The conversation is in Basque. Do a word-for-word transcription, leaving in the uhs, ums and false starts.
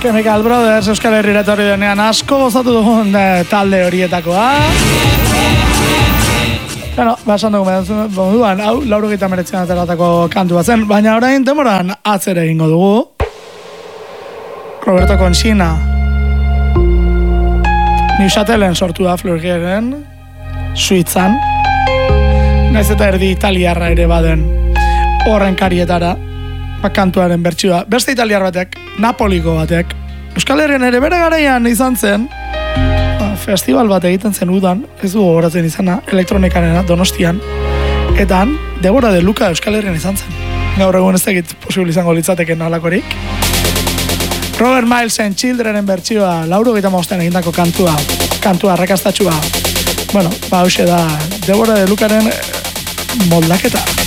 Chemical Brothers Euskal Herrira etorri denean asko gozatu dugun de, talde horietakoa. Bueno, basan dugu moduan, hau laurogeita hemeretzian ateratako kantua zen, baina orain demoran atzera egingo dugu. Roberto Consina Neusatelen sortu da Florgieren, Suitzan. Naiz eta erdi italiarra ere baden horren karietara. Kantuaren bertsioa. Beste italiar batek, Napoliko batek, Euskal Herrian ere bere garaian izan zen, festival bat egiten zen udan, ez du gogoratzen izana, elektronikarena, Donostian, eta han, Debora de Luca Euskal Herrian izan zen. Gaur egun ez egit posibil izango litzateken halakorik. Robert Milesen Childrenen bertsioa, lauro gita maostean egindako kantua, kantua arrakastatxua. Bueno, ba, hause da, Debora de Lucaren moldaketa.